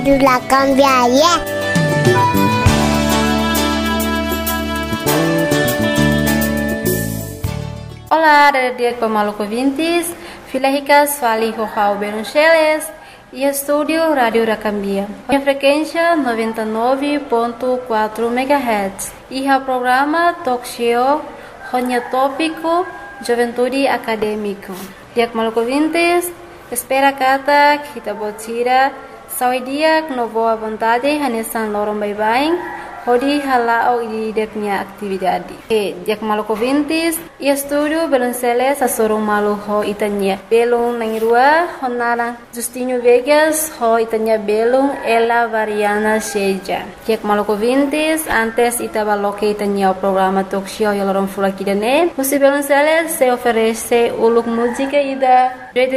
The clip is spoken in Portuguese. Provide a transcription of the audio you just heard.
Rádio La Cambiaia. Olá, dia Pamaluco Vintes, Filahicas Fali Rojao Beruncheles e Estúdio Rádio Racambia. A frequência 99.4 MHz e o programa Talk Show Ronya Tópico Juventude Acadêmico. Dia Pamaluco Vintes, espera kata kita botira saudia no boa vontade hanesan lorong bye-bye. Hodi halao di deknya atividade. Dia Pamaluco Vintes, e estúdio Beruncheles asorong malu ho itanya. Belung nangirua honara Justinho Vegas ho itanya belung ela variana seja. Dia Pamaluco Vintes, antes itabaloke itanya o programa talk show yalorong fulakidane. Musi Beruncheles se oferece uluk música ida